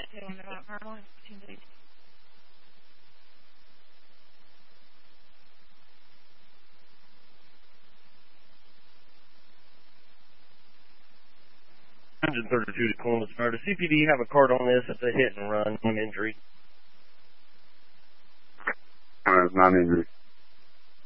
tail end of that Maryland, 15 days. Engine 32 to Columbus, Florida. CPD, have a card on this. It's a hit and run, non-injury. Non-injury.